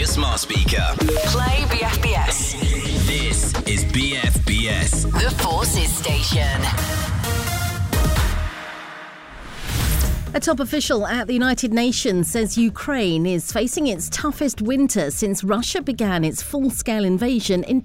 your smart speaker. Play BFBS. This is BFBS. The Forces Station. A top official at the United Nations says Ukraine is facing its toughest winter since Russia began its full-scale invasion in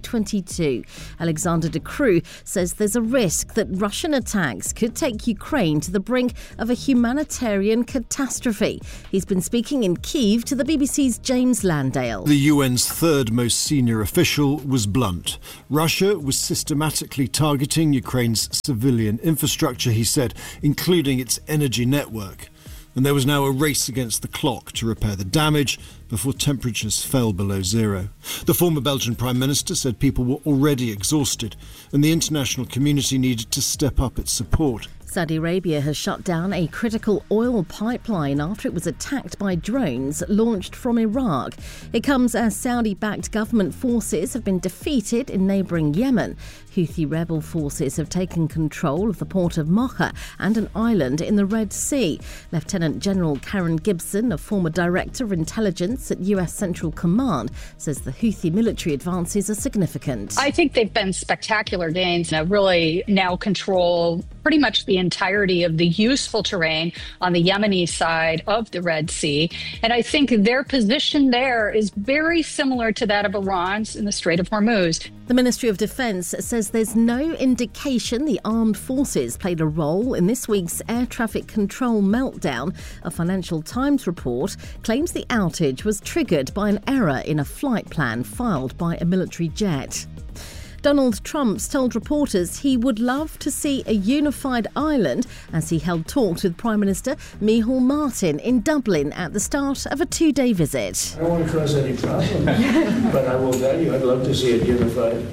2022. Alexander De Croo says there's a risk that Russian attacks could take Ukraine to the brink of a humanitarian catastrophe. He's been speaking in Kyiv to the BBC's James Landale. The UN's third most senior official was blunt. Russia was systematically targeting Ukraine's civilian infrastructure, he said, including its energy network. And there was now a race against the clock to repair the damage before temperatures fell below zero. The former Belgian Prime Minister said people were already exhausted and the international community needed to step up its support. Saudi Arabia has shut down a critical oil pipeline after it was attacked by drones launched from Iraq. It comes as Saudi-backed government forces have been defeated in neighbouring Yemen. Houthi rebel forces have taken control of the port of Mocha and an island in the Red Sea. Lieutenant General Karen Gibson, a former director of intelligence at US Central Command, says the Houthi military advances are significant. I think they've been spectacular gains and really now control pretty much the entirety of the useful terrain on the Yemeni side of the Red Sea. And I think their position there is very similar to that of Iran's in the Strait of Hormuz. The Ministry of Defence says there's no indication the armed forces played a role in this week's air traffic control meltdown. A Financial Times report claims the outage was triggered by an error in a flight plan filed by a military jet. Donald Trump's told reporters he would love to see a unified Ireland as he held talks with Prime Minister Micheál Martin in Dublin at the start of a two-day visit. I don't want to cause any problem, but I will tell you, I'd love to see it unified.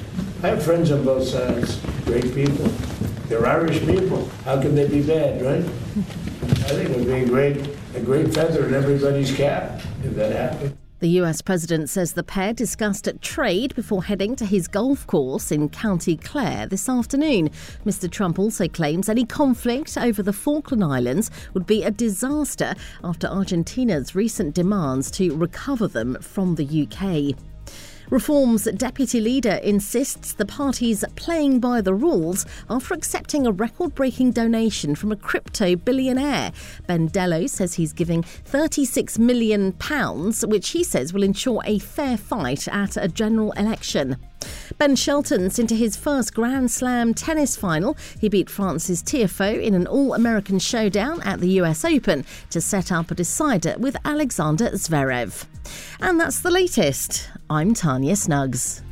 I have friends on both sides, great people. They're Irish people. How can they be bad, right? I think it would be a great feather in everybody's cap if that happened. The US President says the pair discussed trade before heading to his golf course in County Clare this afternoon. Mr. Trump also claims any conflict over the Falkland Islands would be a disaster after Argentina's recent demands to recover them from the UK. Reform's deputy leader insists the party's playing by the rules after accepting a record-breaking donation from a crypto billionaire. Ben Dello says he's giving £36 million, which he says will ensure a fair fight at a general election. Ben Shelton's into his first Grand Slam tennis final. He beat France's Tiafoe in an all-American showdown at the US Open to set up a decider with Alexander Zverev. And that's the latest. I'm Tanya Snuggs.